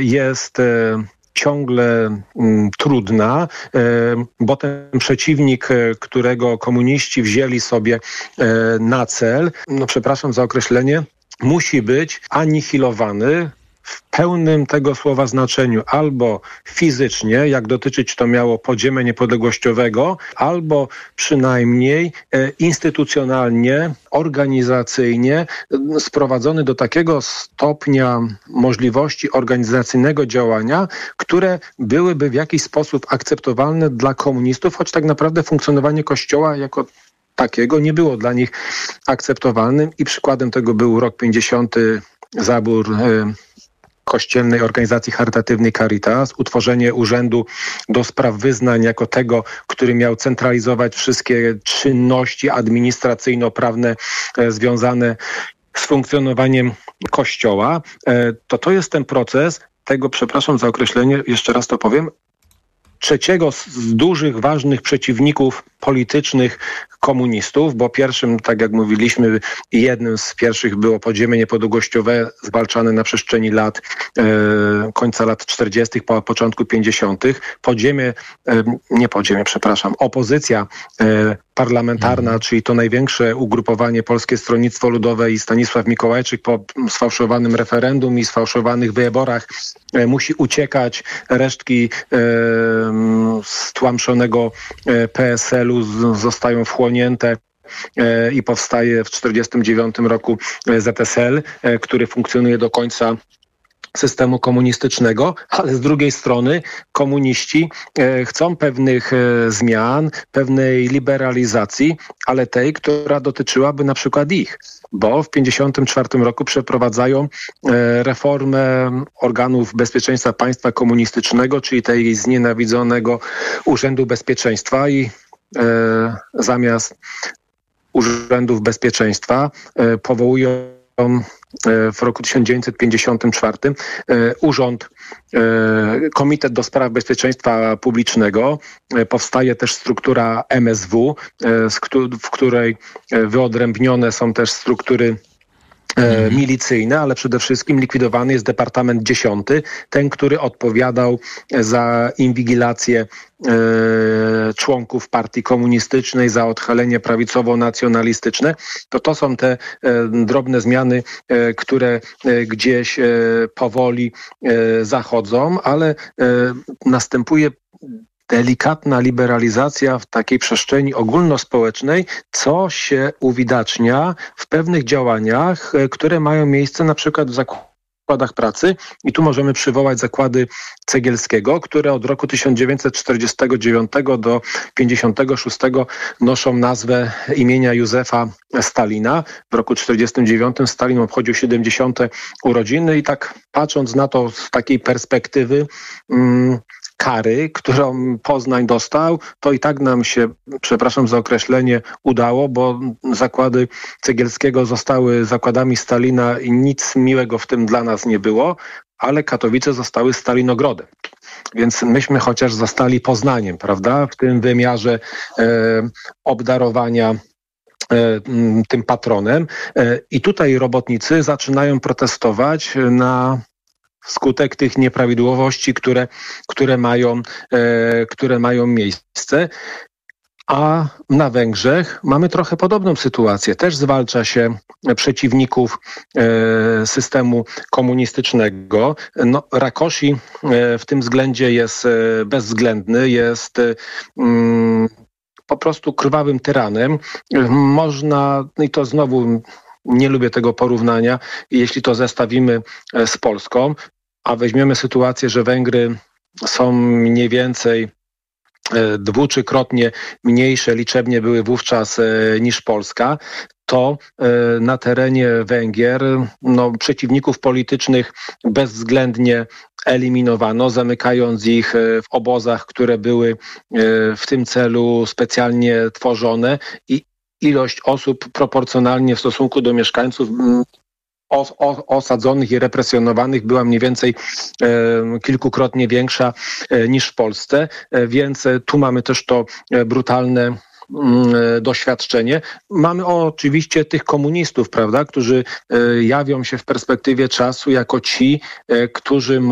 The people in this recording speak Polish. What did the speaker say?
jest ciągle trudna, bo ten przeciwnik, którego komuniści wzięli sobie na cel, przepraszam za określenie, musi być anihilowany w pełnym tego słowa znaczeniu, albo fizycznie, jak dotyczyć to miało podziemia niepodległościowego, albo przynajmniej instytucjonalnie, organizacyjnie sprowadzony do takiego stopnia możliwości organizacyjnego działania, które byłyby w jakiś sposób akceptowalne dla komunistów, choć tak naprawdę funkcjonowanie Kościoła jako takiego nie było dla nich akceptowalnym i przykładem tego był rok 50, zabór kościelnej organizacji charytatywnej Caritas, utworzenie Urzędu do Spraw Wyznań jako tego, który miał centralizować wszystkie czynności administracyjno-prawne związane z funkcjonowaniem Kościoła. To jest ten proces tego, przepraszam za określenie, jeszcze raz to powiem, trzeciego z dużych, ważnych przeciwników politycznych komunistów, bo pierwszym, tak jak mówiliśmy, jednym z pierwszych było podziemie niepodległościowe zwalczane na przestrzeni lat, końca lat 40., po początku 50. Opozycja parlamentarna, czyli to największe ugrupowanie Polskie Stronnictwo Ludowe i Stanisław Mikołajczyk po sfałszowanym referendum i sfałszowanych wyborach musi uciekać. Resztki stłamszonego PSL-u zostają wchłonięte i powstaje w 1949 roku ZSL, który funkcjonuje do końca systemu komunistycznego, ale z drugiej strony komuniści chcą pewnych zmian, pewnej liberalizacji, ale tej, która dotyczyłaby na przykład ich, bo w 1954 roku przeprowadzają reformę organów bezpieczeństwa państwa komunistycznego, czyli tej znienawidzonego Urzędu Bezpieczeństwa i zamiast urzędów bezpieczeństwa powołują w roku 1954 Komitet do Spraw Bezpieczeństwa Publicznego. Powstaje też struktura MSW, w której wyodrębnione są też struktury milicyjne, ale przede wszystkim likwidowany jest Departament 10, ten, który odpowiadał za inwigilację członków partii komunistycznej, za odchylenie prawicowo-nacjonalistyczne. To są te drobne zmiany, które gdzieś powoli zachodzą, ale następuje delikatna liberalizacja w takiej przestrzeni ogólnospołecznej, co się uwidacznia w pewnych działaniach, które mają miejsce na przykład w zakładach pracy. I tu możemy przywołać zakłady Cegielskiego, które od roku 1949 do 1956 noszą nazwę imienia Józefa Stalina. W roku 1949 Stalin obchodził 70. urodziny i tak patrząc na to z takiej perspektywy kary, którą Poznań dostał, to i tak nam się, przepraszam za określenie, udało, bo zakłady Cegielskiego zostały zakładami Stalina i nic miłego w tym dla nas nie było, ale Katowice zostały Stalinogrodem. Więc myśmy chociaż zostali Poznaniem, prawda, w tym wymiarze obdarowania tym patronem. I tutaj robotnicy zaczynają protestować na wskutek tych nieprawidłowości, które mają miejsce. A na Węgrzech mamy trochę podobną sytuację. Też zwalcza się przeciwników systemu komunistycznego. Rákosi w tym względzie jest bezwzględny, jest po prostu krwawym tyranem. Można, i to znowu nie lubię tego porównania, jeśli to zestawimy z Polską, a weźmiemy sytuację, że Węgry są mniej więcej dwu-trzykrotnie mniejsze liczebnie były wówczas niż Polska, to na terenie Węgier przeciwników politycznych bezwzględnie eliminowano, zamykając ich w obozach, które były w tym celu specjalnie tworzone i ilość osób proporcjonalnie w stosunku do mieszkańców osadzonych i represjonowanych była mniej więcej kilkukrotnie większa niż w Polsce, więc tu mamy też to brutalne doświadczenie. Mamy oczywiście tych komunistów, prawda, którzy jawią się w perspektywie czasu jako ci, którzy